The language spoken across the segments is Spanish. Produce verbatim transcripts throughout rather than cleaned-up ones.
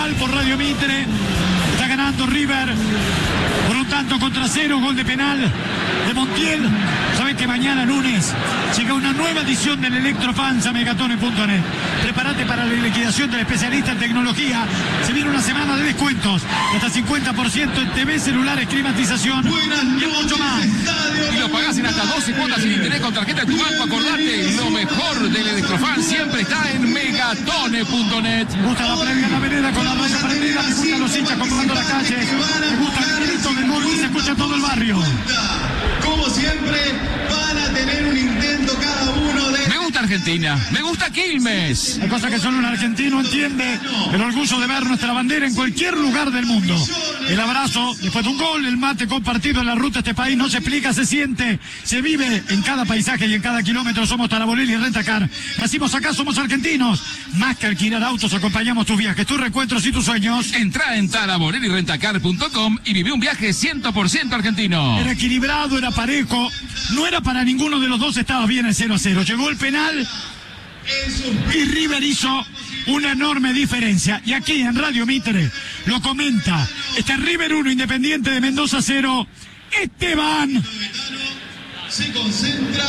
Por Radio Mitre, está ganando River por un tanto contra cero, gol de penal de Montiel. Saben que mañana lunes llega una nueva edición del Electrofans a megatone punto net. Prepárate para la liquidación del especialista en tecnología. Se viene una semana de descuentos, hasta cincuenta por ciento en T V, celulares, climatización y mucho más. Y lo pagás en hasta doce cuotas sin interés con tarjeta de tu banco. Acordate, lo mejor del Electrofans siempre está en megatone punto net. Me gusta la previa en la vereda con la raya prendida, me gustan los hinchas comprando la calle, me gusta el grito del gol y se escucha todo el barrio. Como siempre, van a tener un intento cada uno de... Me gusta Argentina, me gusta Quilmes. Hay cosas que solo un argentino entiende, el orgullo de ver nuestra bandera en cualquier lugar del mundo. El abrazo después de un gol, el mate compartido en la ruta de este país, no se explica, se siente, se vive en cada paisaje y en cada kilómetro. Somos Taraborelli y Rentacar. Nacimos acá, somos argentinos. Más que alquilar autos, acompañamos tus viajes, tus reencuentros y tus sueños. Entrá en taraborelli rentacar punto com y vive un viaje cien por ciento argentino. Era equilibrado, era parejo, no era para ninguno de los dos, estaba bien el cero a cero. Llegó el penal y River hizo una enorme diferencia. Y aquí en Radio Mitre lo comenta este River uno, Independiente de Mendoza cero, Esteban. Se concentra,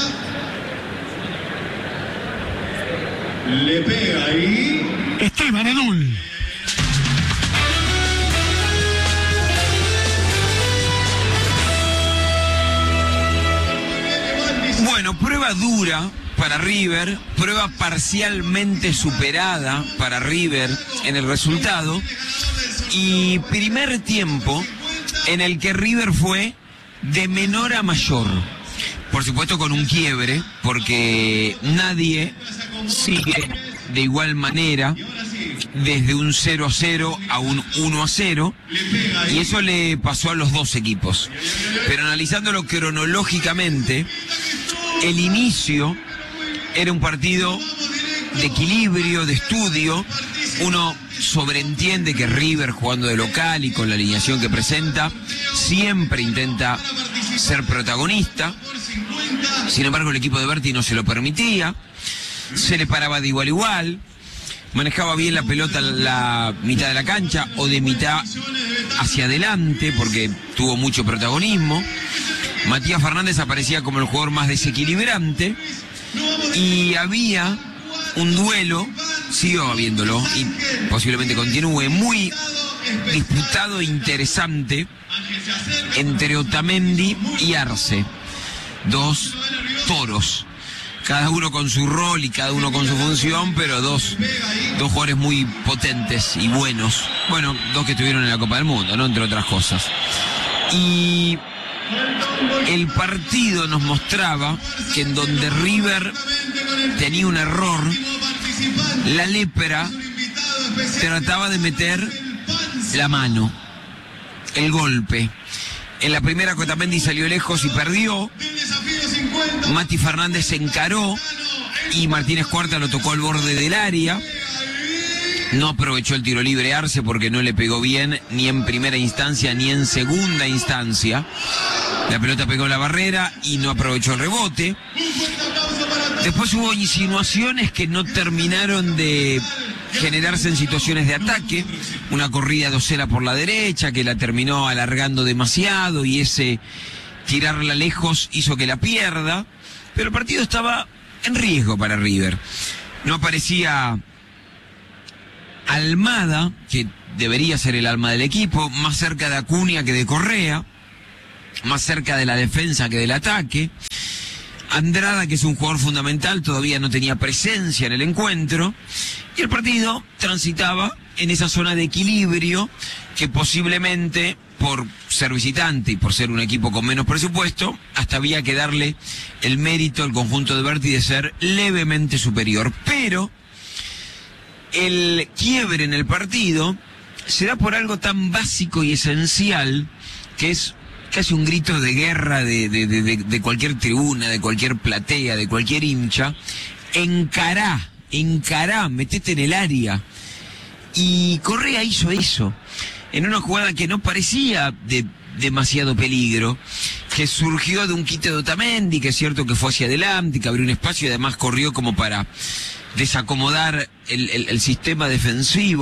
le pega ahí. Esteban Edul. Bueno, prueba dura para River, prueba parcialmente superada para River en el resultado, y primer tiempo en el que River fue de menor a mayor, por supuesto con un quiebre, porque nadie sigue de igual manera desde un cero a cero a un uno a cero, y eso le pasó a los dos equipos. Pero analizándolo cronológicamente, el inicio era un partido de equilibrio, de estudio. Uno sobreentiende que River, jugando de local y con la alineación que presenta, siempre intenta ser protagonista. Sin embargo, el equipo de Berti no se lo permitía, se le paraba de igual a igual, manejaba bien la pelota la mitad de la cancha o de mitad hacia adelante porque tuvo mucho protagonismo. Matías Fernández aparecía como el jugador más desequilibrante y había un duelo, siguió habiéndolo y posiblemente continúe, muy disputado e interesante entre Otamendi y Arce, dos toros, cada uno con su rol y cada uno con su función, pero dos, dos jugadores muy potentes y buenos. Bueno, dos que estuvieron en la Copa del Mundo, ¿no? Entre otras cosas. Y el partido nos mostraba que en donde River tenía un error, la lepra trataba de meter la mano, el golpe. En la primera Otamendi salió lejos y perdió. Mati Fernández se encaró y Martínez Cuarta lo tocó al borde del área. No aprovechó el tiro libre Arce porque no le pegó bien ni en primera instancia ni en segunda instancia. La pelota pegó la barrera y no aprovechó el rebote. Después hubo insinuaciones que no terminaron de generarse en situaciones de ataque. Una corrida de Osela por la derecha que la terminó alargando demasiado y ese tirarla lejos hizo que la pierda. Pero el partido estaba en riesgo para River. No aparecía Almada, que debería ser el alma del equipo, más cerca de Acuña que de Correa, más cerca de la defensa que del ataque. Andrada, que es un jugador fundamental, todavía no tenía presencia en el encuentro, y el partido transitaba en esa zona de equilibrio que posiblemente, por ser visitante y por ser un equipo con menos presupuesto, hasta había que darle el mérito al conjunto de Berti de ser levemente superior. Pero el quiebre en el partido se da por algo tan básico y esencial que es casi un grito de guerra de, de, de, de cualquier tribuna, de cualquier platea, de cualquier hincha. Encará, encará, metete en el área. Y Correa hizo eso, en una jugada que no parecía de demasiado peligro, que surgió de un quite de Otamendi, que es cierto que fue hacia adelante, que abrió un espacio y además corrió como para desacomodar el, el, el sistema defensivo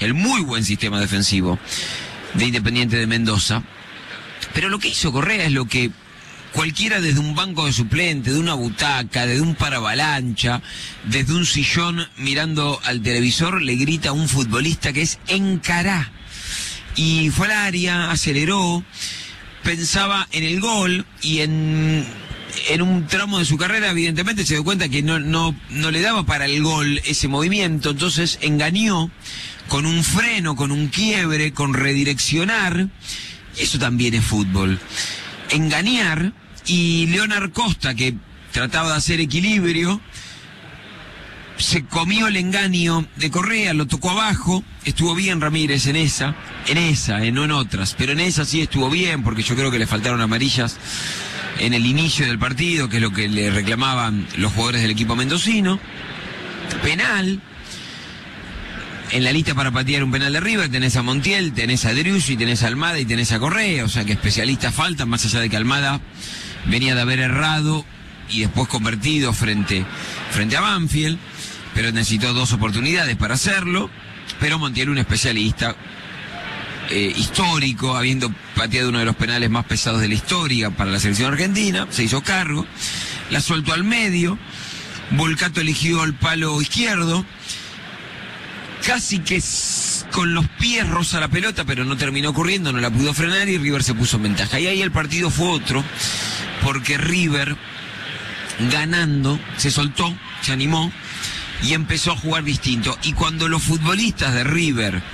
el muy buen sistema defensivo de Independiente de Mendoza. Pero lo que hizo Correa es lo que cualquiera desde un banco de suplente, de una butaca, desde un paravalancha, desde un sillón mirando al televisor, le grita a un futbolista, que es encará. Y fue al área, aceleró, pensaba en el gol y en, en un tramo de su carrera evidentemente se dio cuenta que no, no, no le daba para el gol ese movimiento, entonces engañó con un freno, con un quiebre, con redireccionar. Eso también es fútbol. Engañar. Y Leonard Costa, que trataba de hacer equilibrio, se comió el engaño de Correa, lo tocó abajo. Estuvo bien Ramírez en esa, en esa, eh, no en otras, pero en esa sí estuvo bien, porque yo creo que le faltaron amarillas en el inicio del partido, que es lo que le reclamaban los jugadores del equipo mendocino. Penal. En la lista para patear un penal de River tenés a Montiel, tenés a Driussi, tenés a Almada y tenés a Correa, o sea que especialistas faltan, más allá de que Almada venía de haber errado y después convertido frente, frente a Banfield, pero necesitó dos oportunidades para hacerlo. Pero Montiel, un especialista eh, histórico, habiendo pateado uno de los penales más pesados de la historia para la selección argentina, se hizo cargo, la soltó al medio, Volcato eligió el palo izquierdo, casi que con los pies roza la pelota, pero no terminó corriendo, no la pudo frenar y River se puso en ventaja. Y ahí el partido fue otro, porque River, ganando, se soltó, se animó y empezó a jugar distinto. Y cuando los futbolistas de River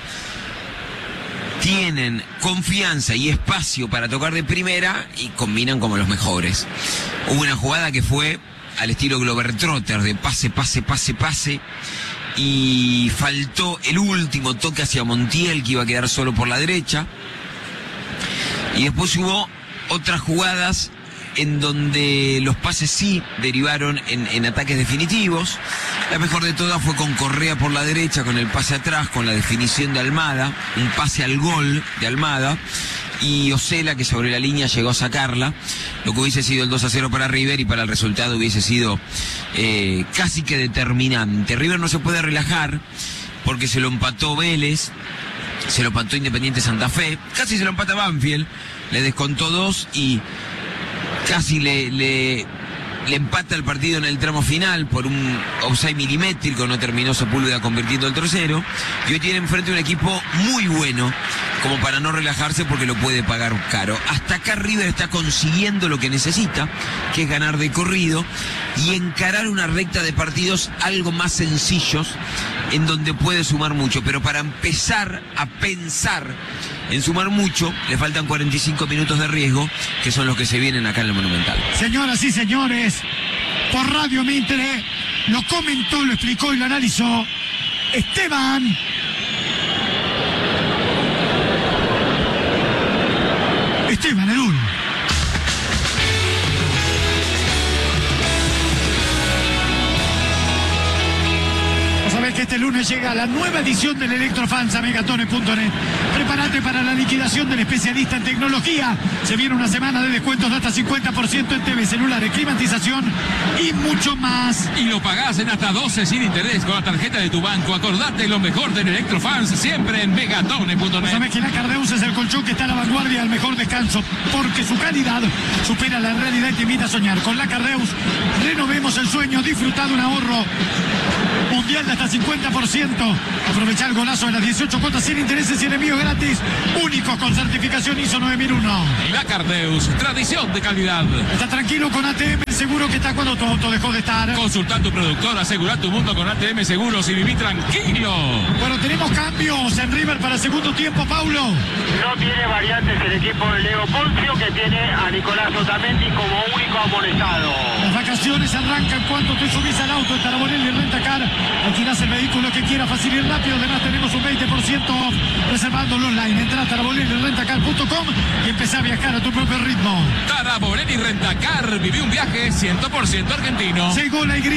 tienen confianza y espacio para tocar de primera, y combinan como los mejores. Hubo una jugada que fue al estilo Globetrotter, de pase, pase, pase, pase, y faltó el último toque hacia Montiel, que iba a quedar solo por la derecha. Y después hubo otras jugadas en donde los pases sí derivaron en, en ataques definitivos. La mejor de todas fue con Correa por la derecha, con el pase atrás, con la definición de Almada, un pase al gol de Almada, y Osela, que sobre la línea llegó a sacarla, lo que hubiese sido el dos a cero para River, y para el resultado hubiese sido eh, casi que determinante. River no se puede relajar porque se lo empató Vélez, se lo empató Independiente Santa Fe, casi se lo empata Banfield, le descontó dos y casi le, le, le empata el partido en el tramo final por un offside milimétrico, no terminó Sepúlveda convirtiendo el tercero, y hoy tiene enfrente un equipo muy bueno, como para no relajarse porque lo puede pagar caro. Hasta acá River está consiguiendo lo que necesita, que es ganar de corrido y encarar una recta de partidos algo más sencillos, en donde puede sumar mucho, pero para empezar a pensar en sumar mucho, le faltan cuarenta y cinco minutos de riesgo, que son los que se vienen acá en el Monumental. Señoras y señores, por Radio Mitre, lo comentó, lo explicó y lo analizó Esteban Esteban Edul. Que este lunes llega la nueva edición del Electrofans a Megatone punto net. Prepárate para la liquidación del especialista en tecnología. Se viene una semana de descuentos de hasta cincuenta por ciento en T V, celulares, climatización y mucho más. Y lo pagás en hasta doce sin interés con la tarjeta de tu banco. Acordate lo mejor del Electrofans siempre en Megatone punto net. Sabes que la Cardeus es el colchón que está a la vanguardia del mejor descanso, porque su calidad supera la realidad y te invita a soñar. Con la Cardeus renovemos el sueño, disfruta de un ahorro mundial de hasta cincuenta por ciento. Aprovecha el golazo de las dieciocho cuotas sin intereses y envíos gratis, únicos con certificación I S O nueve mil uno. La Cardeus, tradición de calidad. Está tranquilo con A T M, seguro que está cuando tu auto dejó de estar. Consulta tu productor, asegura tu mundo con A T M Seguros y viví tranquilo. Bueno, tenemos cambios en River para el segundo tiempo, Paulo. No tiene variantes el equipo de Leo Poncio, que tiene a Nicolás Otamendi como único amonestado. Las vacaciones arrancan cuando te subís al auto de Tarabonelli Rentacar. Alquilás el vehículo que quieras, fácil y rápido. Además tenemos un veinte por ciento off reservándolo online. Entra a tarabonelli rentacar punto com y empezá a viajar a tu propio ritmo. Tarabonelli Rentacar, viví un viaje cien por ciento argentino. Llegó la